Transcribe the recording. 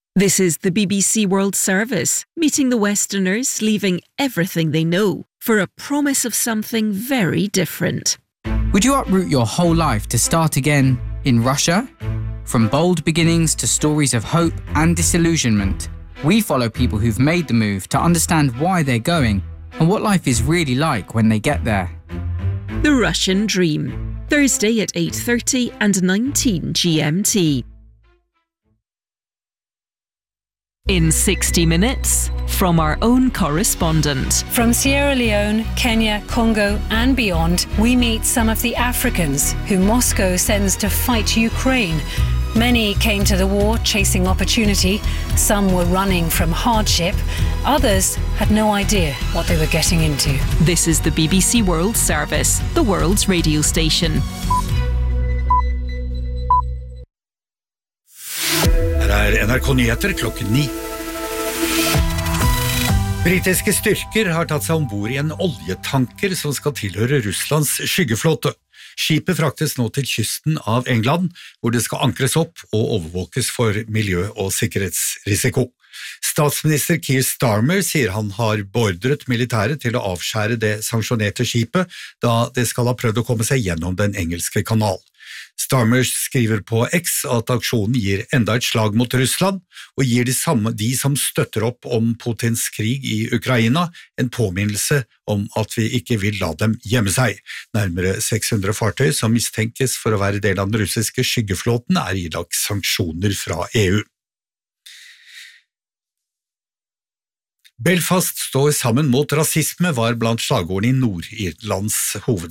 This is the BBC World Service, meeting the Westerners, leaving everything they know for a promise of something very different. Would you uproot your whole life to start again in Russia? From bold beginnings to stories of hope and disillusionment, we follow people who've made the move to understand why they're going and what life is really like when they get there. The Russian Dream, Thursday at 8:30 and 19 GMT. In 60 minutes, from our own correspondent. From Sierra Leone, Kenya, Congo and beyond, we meet some of the Africans who Moscow sends to fight Ukraine. Many came to the war chasing opportunity, some were running from hardship, others had no idea what they were getting into. This is the BBC World Service, the world's radio station. Her NRK Nyheter klokken 9. Britiske styrker har tatt seg ombord i en oljetanker som skal tilhøre Russlands skyggeflåte. Skipet fraktes nå til kysten av England, hvor det skal ankres opp og overvåkes for miljø- og sikkerhetsrisiko. Statsminister Keir Starmer sier han har beordret militæret til å avskjære det sanksjonerte skipet, da det skal ha prøvd å komme seg gjennom den engelske kanal. Starmer skriver på X at aksjonen gir enda et slag mot Russland, og gir de som støtter opp om Putins krig i Ukraina en påminnelse om at vi ikke vil la dem gjemme seg. Nærmere 600 fartøy som mistenkes for å være del av den russiske skyggeflåten ilagt sanksjoner fra EU. Belfast står sammen mot rasisme var blant slagordene i Nord-Irlands hovedstad.